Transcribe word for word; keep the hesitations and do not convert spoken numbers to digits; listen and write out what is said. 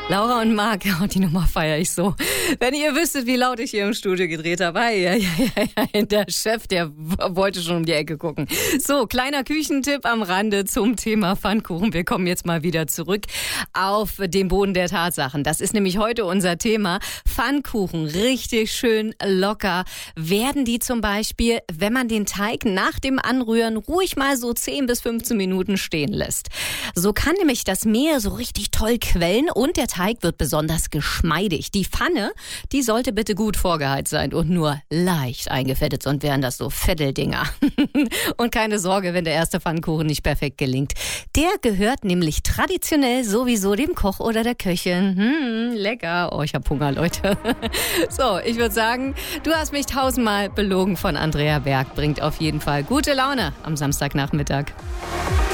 Laura und Marc, oh, die Nummer feiere ich so. Wenn ihr wüsstet, wie laut ich hier im Studio gedreht habe. Ja, ja, ja, ja, der Chef, der wollte schon um die Ecke gucken. So, kleiner Küchentipp am Rande zum Thema Pfannkuchen. Wir kommen jetzt mal wieder zurück auf den Boden der Tatsachen. Das ist nämlich heute unser Thema. Pfannkuchen, richtig schön locker. Werden die zum Beispiel, wenn man den Teig nach dem Anrühren ruhig mal so zehn bis fünfzehn Minuten stehen lässt. So kann nämlich das Mehl so richtig toll quellen und der Teig wird besonders geschmeidig. Die Pfanne, die sollte bitte gut vorgeheizt sein und nur leicht eingefettet, sonst wären das so Fetteldinger. Und keine Sorge, wenn der erste Pfannkuchen nicht perfekt gelingt. Der gehört nämlich traditionell sowieso dem Koch oder der Köchin. Hm, lecker. Oh, ich hab Hunger, Leute. So, ich würde sagen, du hast mich tausendmal belogen von Andrea Berg. Bringt auf jeden Fall gute Laune am Samstagnachmittag.